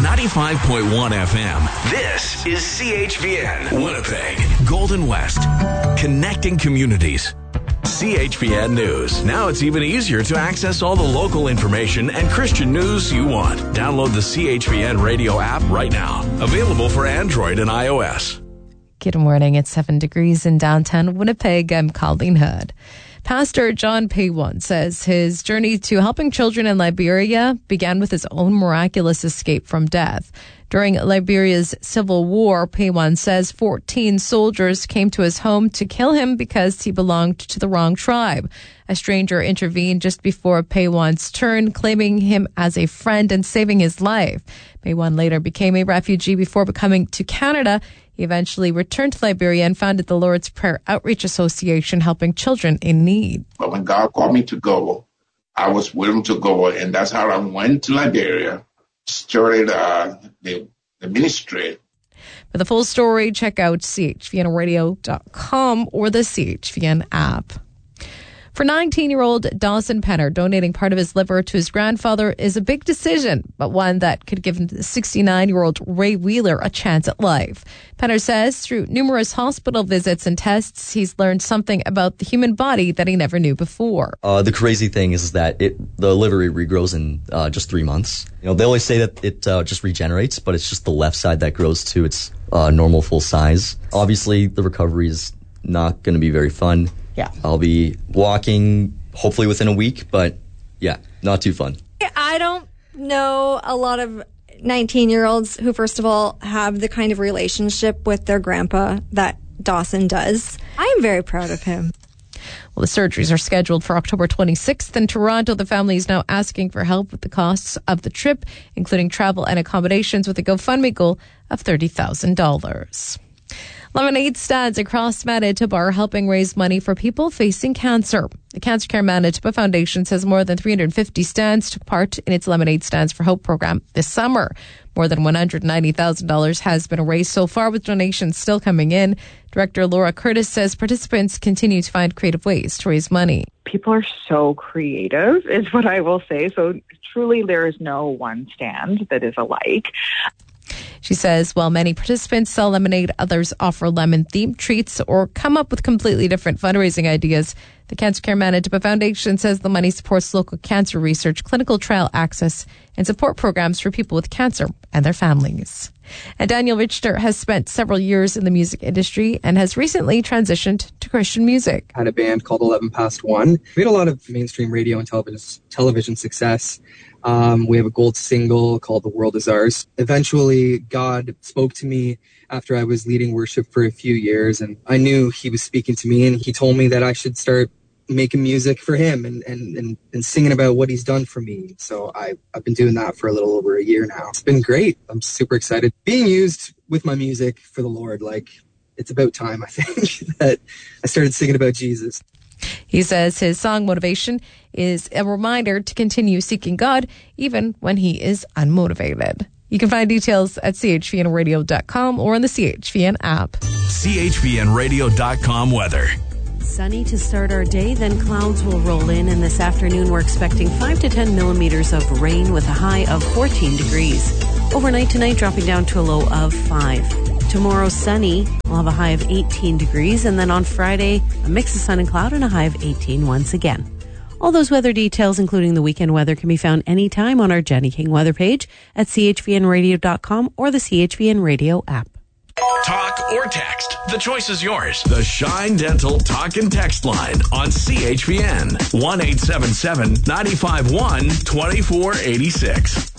95.1 FM. This is CHVN, Winnipeg, Golden West, connecting communities. CHVN News. Now it's even easier to access all the local information and Christian news you want. Download the CHVN radio app right now. Available for Android and iOS. Good morning. It's 7 degrees in downtown Winnipeg. I'm Colleen Hood. Pastor John Pawan says his journey to helping children in Liberia began with his own miraculous escape from death. During Liberia's civil war, Pawan says 14 soldiers came to his home to kill him because he belonged to the wrong tribe. A stranger intervened just before Pawan's turn, claiming him as a friend and saving his life. Pawan later became a refugee before coming to Canada. He eventually returned to Liberia and founded the Lord's Prayer Outreach Association, helping children in need. But when God called me to go, I was willing to go, and that's how I went to Liberia, started the ministry. For the full story, check out chvnradio.com or the CHVN app. For 19-year-old Dawson Penner, donating part of his liver to his grandfather is a big decision, but one that could give 69-year-old Ray Wheeler a chance at life. Penner says through numerous hospital visits and tests, he's learned something about the human body that he never knew before. The crazy thing is that the liver regrows in just 3 months. You know, they always say that it just regenerates, but it's just the left side that grows to its normal full size. Obviously, the recovery is not going to be very fun. Yeah. I'll be walking hopefully within a week, but yeah, not too fun. I don't know a lot of 19-year-olds who, first of all, have the kind of relationship with their grandpa that Dawson does. I'm very proud of him. Well, the surgeries are scheduled for October 26th in Toronto. The family is now asking for help with the costs of the trip, including travel and accommodations, with a GoFundMe goal of $30,000. Lemonade stands across Manitoba are helping raise money for people facing cancer. The Cancer Care Manitoba Foundation says more than 350 stands took part in its Lemonade Stands for Hope program this summer. More than $190,000 has been raised so far, with donations still coming in. Director Laura Curtis says participants continue to find creative ways to raise money. People are so creative, is what I will say. So truly there is no one stand that is alike. She says while many participants sell lemonade, others offer lemon-themed treats or come up with completely different fundraising ideas. The Cancer Care Manitoba Foundation says the money supports local cancer research, clinical trial access, and support programs for people with cancer and their families. And Daniel Richter has spent several years in the music industry and has recently transitioned to Christian music. I had a band called 11 Past One. We had a lot of mainstream radio and television success. We have a gold single called The World Is Ours. Eventually, God spoke to me after I was leading worship for a few years, and I knew he was speaking to me, and he told me that I should start making music for him and singing about what he's done for me. So I've been doing that for a little over a year now. It's been great. I'm super excited. Being used with my music for the Lord, it's about time, I think, that I started singing about Jesus. He says his song Motivation is a reminder to continue seeking God even when he is unmotivated. You can find details at chvnradio.com or on the CHVN app. chvnradio.com weather. Sunny to start our day, then clouds will roll in, and this afternoon we're expecting 5 to 10 millimeters of rain with a high of 14 degrees. Overnight tonight dropping down to a low of 5. Tomorrow sunny, we'll have a high of 18 degrees, and then on Friday a mix of sun and cloud and a high of 18 once again. All those weather details, including the weekend weather, can be found anytime on our Jenny King weather page at chvnradio.com or the CHVN radio app. Talk or text. The choice is yours. The Shine Dental Talk and Text line on CHVN. 1-877-951-2486.